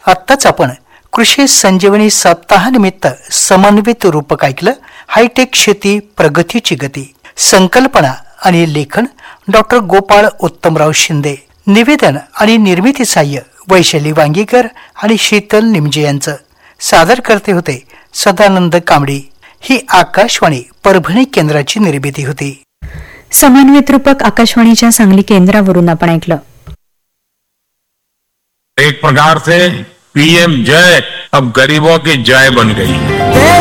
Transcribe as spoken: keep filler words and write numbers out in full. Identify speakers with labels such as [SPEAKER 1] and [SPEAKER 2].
[SPEAKER 1] आत्ताच आपण कृषी संजीवनी सप्ताहानिमित्त समन्वित रूपक ऐकलं. हायटेक शेती प्रगतीची गती. संकल्पना आणि लेखन डॉक्टर गोपाळ उत्तमराव शिंदे. निवेदन आणि निर्मिती सहाय्य वैशाली वांगीकर आणि शीतल निमजे यांचं. सादर करते होते सदानंद कांबडी. ही आकाशवाणी परभणी केंद्राची निर्मिती होती.
[SPEAKER 2] समन्वित रूपक आकाशवाणीच्या सांगली केंद्रावरून आपण ऐकलं.
[SPEAKER 3] एक प्रकार से पीएम जय अब गरीबों की जय बन गई.